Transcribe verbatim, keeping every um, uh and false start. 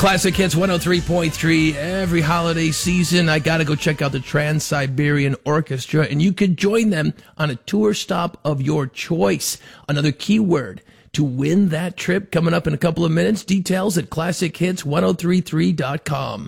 Classic Hits one oh three point three. Every holiday season, I got to go check out the Trans-Siberian Orchestra, and you could join them on a tour stop of your choice. Another keyword to win that trip coming up in a couple of minutes. Details at classic hits ten thirty-three dot com.